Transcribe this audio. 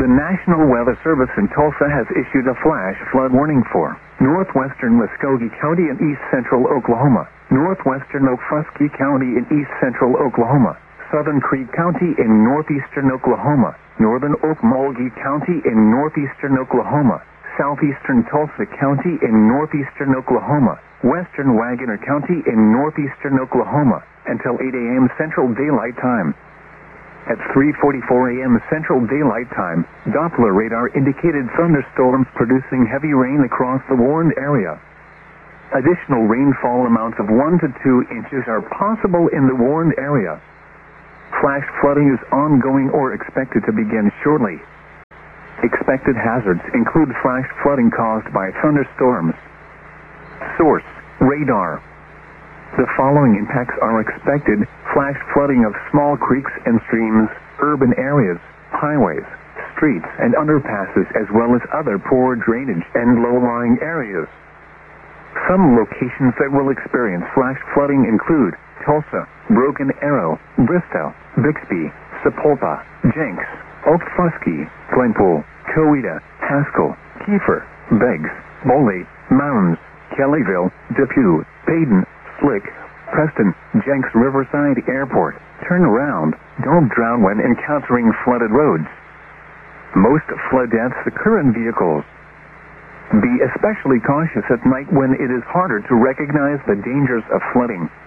The National Weather Service in Tulsa has issued a flash flood warning for northwestern Muskogee County in east central Oklahoma, northwestern Okfuskee County in east central Oklahoma, Southern Creek County in northeastern Oklahoma, northern Okmulgee County in northeastern Oklahoma, southeastern Tulsa County in northeastern Oklahoma, western Wagoner County in northeastern Oklahoma, until 8 a.m. Central Daylight Time. At 3:44 a.m. Central Daylight Time, Doppler radar indicated thunderstorms producing heavy rain across the warned area. Additional rainfall amounts of 1 to 2 inches are possible in the warned area. Flash flooding is ongoing or expected to begin shortly. Expected hazards include flash flooding caused by thunderstorms. Source: radar. The following impacts are expected: flash flooding of small creeks and streams, urban areas, highways, streets, and underpasses, as well as other poor drainage and low-lying areas. Some locations that will experience flash flooding include Tulsa, Broken Arrow, Bristow, Bixby, Sapulpa, Jenks, Okfuskee, Glenpool, Coweta, Haskell, Kiefer, Beggs, Boley, Mounds, Kellyville, Depew, Paden, Slick, Preston, Jenks Riverside Airport. Turn around. Don't drown when encountering flooded roads. Most flood deaths occur in vehicles. Be especially cautious at night when it is harder to recognize the dangers of flooding.